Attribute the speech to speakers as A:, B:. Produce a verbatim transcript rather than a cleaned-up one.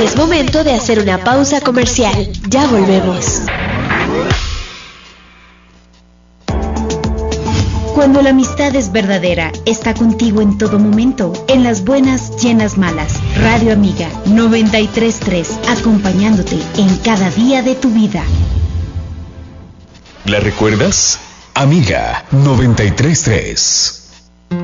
A: Es momento de hacer una pausa comercial. Ya volvemos.
B: Cuando la amistad es verdadera, está contigo en todo momento, en las buenas y en las malas. Radio Amiga noventa y tres punto tres, acompañándote en cada día de tu vida.
C: ¿La recuerdas? Amiga noventa y tres punto tres.